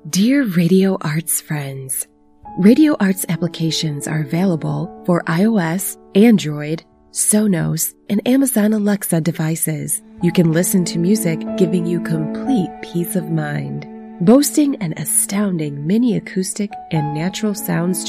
Dear Radio Arts friends, Radio Arts applications are available for iOS, Android, Sonos, and Amazon Alexa devices. You can listen to music giving you complete peace of mind. Boasting an astounding mini acoustic and natural sounds